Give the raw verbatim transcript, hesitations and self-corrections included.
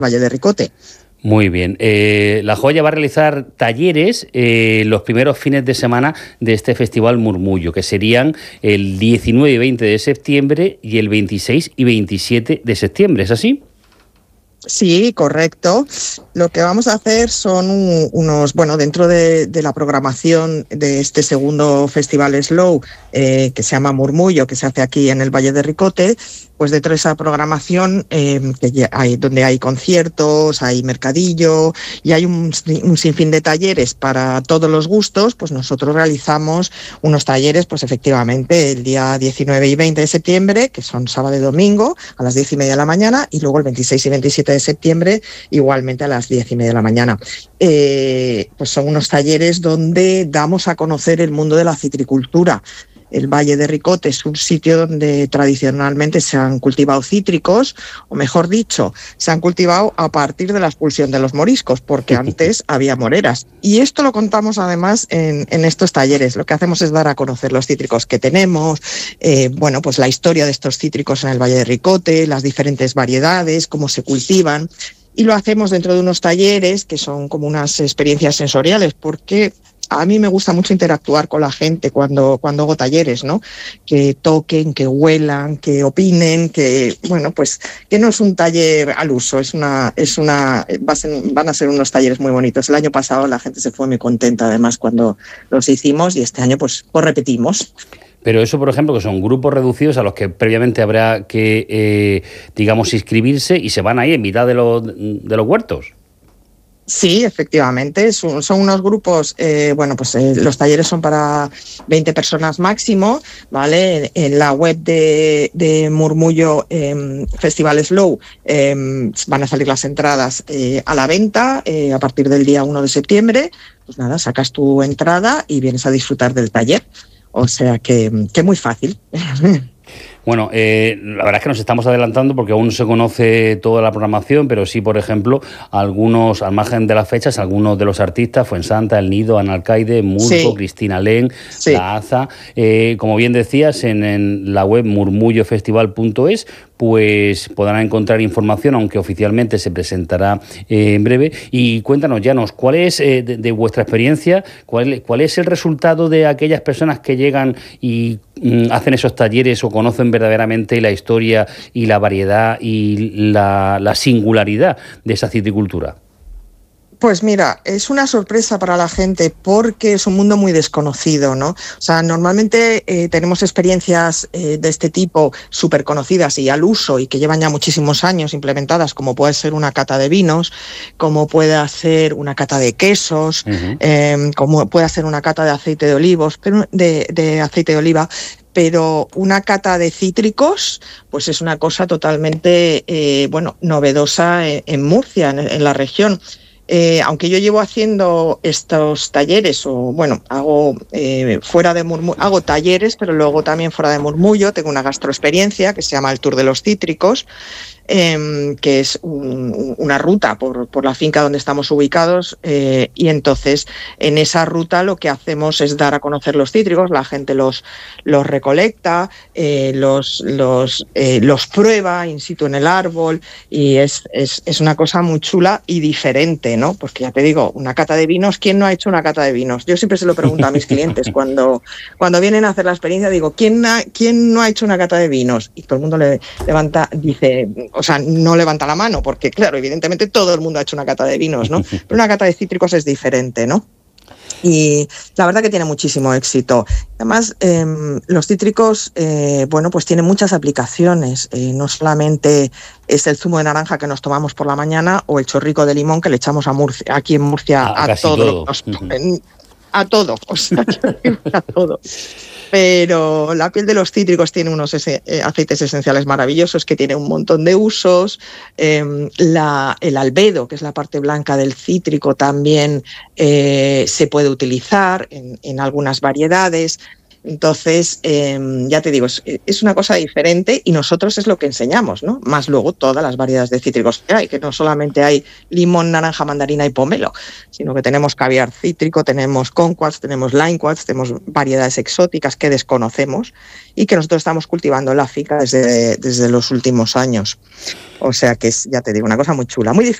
Valle de Ricote. Muy bien. Eh, La Joya va a realizar talleres eh, los primeros fines de semana de este Festival Murmullo, que serían el diecinueve y veinte de septiembre y el veintiséis y veintisiete de septiembre. ¿Es así? Sí, correcto. Lo que vamos a hacer son un, unos, bueno, dentro de, de la programación de este segundo Festival Slow, eh, que se llama Murmullo, que se hace aquí en el Valle de Ricote, pues dentro de esa programación eh, que hay, donde hay conciertos, hay mercadillo y hay un, un sinfín de talleres para todos los gustos, pues nosotros realizamos unos talleres, pues efectivamente el día diecinueve y veinte de septiembre, que son sábado y domingo, a las diez y media de la mañana, y luego el veintiséis y veintisiete de septiembre, igualmente a las diez y media de la mañana. Eh, pues son unos talleres donde damos a conocer el mundo de la citricultura. El Valle de Ricote es un sitio donde tradicionalmente se han cultivado cítricos, o mejor dicho, se han cultivado a partir de la expulsión de los moriscos, porque antes había moreras. Y esto lo contamos además en, en estos talleres. Lo que hacemos es dar a conocer los cítricos que tenemos, eh, bueno, pues la historia de estos cítricos en el Valle de Ricote, las diferentes variedades, cómo se cultivan. Y lo hacemos dentro de unos talleres que son como unas experiencias sensoriales, porque a mí me gusta mucho interactuar con la gente cuando, cuando hago talleres, ¿no? Que toquen, que huelan, que opinen, que, bueno, pues que no es un taller al uso, es una, es una, va a ser, van a ser unos talleres muy bonitos. El año pasado la gente se fue muy contenta además cuando los hicimos y este año pues, pues repetimos. Pero eso, por ejemplo, que son grupos reducidos a los que previamente habrá que, eh, digamos, inscribirse y se van ahí en mitad de los, de los huertos. Sí, efectivamente, son, son unos grupos, eh, bueno, pues eh, los talleres son para veinte personas máximo, ¿vale? En, en la web de, de Murmullo eh, Festival Slow eh, van a salir las entradas eh, a la venta eh, a partir del día uno de septiembre. Pues nada, sacas tu entrada y vienes a disfrutar del taller. O sea que, que muy fácil. Bueno, eh, la verdad es que nos estamos adelantando porque aún no se conoce toda la programación, pero sí, por ejemplo, algunos, al margen de las fechas, algunos de los artistas, Fuensanta, El Nido, Analcaide, Murco, sí. Cristina Len, sí. La Aza, eh, como bien decías, en, en la web murmullo festival punto es, pues podrán encontrar información, aunque oficialmente se presentará eh, en breve. Y cuéntanos, Llanos, ¿cuál es, eh, de, de vuestra experiencia, cuál, cuál es el resultado de aquellas personas que llegan y mm, hacen esos talleres o conocen verdaderamente la historia y la variedad y la, la singularidad de esa citricultura? Pues mira, es una sorpresa para la gente porque es un mundo muy desconocido, ¿no? O sea, normalmente eh, tenemos experiencias eh, de este tipo súper conocidas y al uso y que llevan ya muchísimos años implementadas, como puede ser una cata de vinos, como puede ser una cata de quesos, uh-huh. eh, como puede ser una cata de aceite de olivos, pero de, de aceite de oliva. Pero una cata de cítricos, pues es una cosa totalmente, eh, bueno, novedosa en, en Murcia, en, en la región. Eh, aunque yo llevo haciendo estos talleres, o bueno, hago eh, fuera de Murmullo, hago talleres, pero luego también fuera de Murmullo, tengo una gastroexperiencia que se llama el Tour de los Cítricos, eh, que es un, una ruta por, por la finca donde estamos ubicados, eh, y entonces en esa ruta lo que hacemos es dar a conocer los cítricos, la gente los, los recolecta, eh, los, los, eh, los prueba in situ en el árbol, y es, es, es una cosa muy chula y diferente, ¿no? Porque ya te digo, una cata de vinos, ¿quién no ha hecho una cata de vinos? Yo siempre se lo pregunto a mis clientes cuando, cuando vienen a hacer la experiencia, digo, ¿quién, ha, ¿quién no ha hecho una cata de vinos? Y todo el mundo le levanta, dice, o sea, no levanta la mano, porque claro, evidentemente todo el mundo ha hecho una cata de vinos, ¿no? Pero una cata de cítricos es diferente, ¿no? Y la verdad que tiene muchísimo éxito. Además, eh, los cítricos, eh, bueno, pues tienen muchas aplicaciones. Eh, no solamente es el zumo de naranja que nos tomamos por la mañana o el chorrico de limón que le echamos a Murcia, aquí en Murcia a, a todo. Los, a todo, o sea, a todo. Pero la piel de los cítricos tiene unos ese, eh, aceites esenciales maravillosos que tiene un montón de usos. Eh, la, el albedo, que es la parte blanca del cítrico, también eh, se puede utilizar en, en algunas variedades. Entonces, eh, ya te digo, es, es una cosa diferente y nosotros es lo que enseñamos, ¿no? Más luego todas las variedades de cítricos que hay, que no solamente hay limón, naranja, mandarina y pomelo, sino que tenemos caviar cítrico, tenemos kumquats, tenemos limequats, tenemos variedades exóticas que desconocemos y que nosotros estamos cultivando en la finca desde, desde los últimos años. O sea que es, ya te digo, una cosa muy chula, muy diferente.